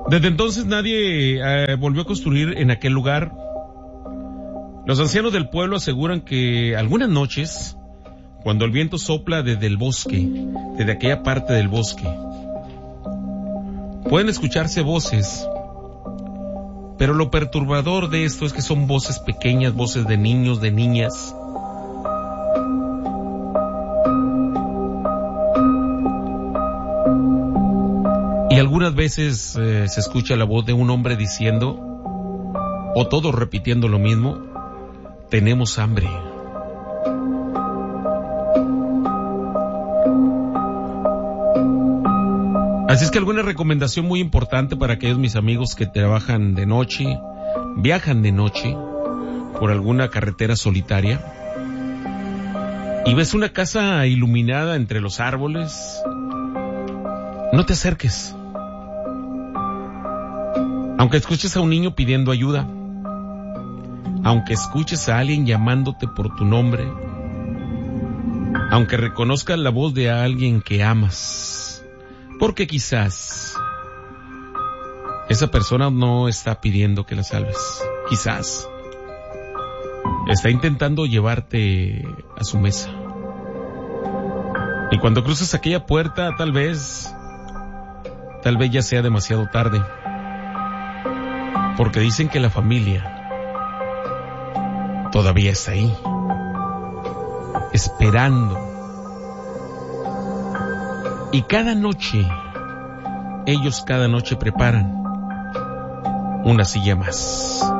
Desde entonces nadie volvió a construir en aquel lugar. Los ancianos del pueblo aseguran que algunas noches, cuando el viento sopla desde el bosque, desde aquella parte del bosque, pueden escucharse voces, pero lo perturbador de esto es que son voces pequeñas, voces de niños, de niñas. Y algunas veces se escucha la voz de un hombre diciendo, o todos repitiendo lo mismo: tenemos hambre. Así es que alguna recomendación muy importante para aquellos mis amigos que trabajan de noche, viajan de noche por alguna carretera solitaria y ves una casa iluminada entre los árboles, no te acerques. Aunque escuches a un niño pidiendo ayuda, aunque escuches a alguien llamándote por tu nombre, aunque reconozcas la voz de alguien que amas, porque quizás esa persona no está pidiendo que la salves, quizás está intentando llevarte a su mesa. Y cuando cruces aquella puerta, tal vez ya sea demasiado tarde, porque dicen que la familia todavía está ahí, esperando. Y cada noche, ellos cada noche preparan una silla más.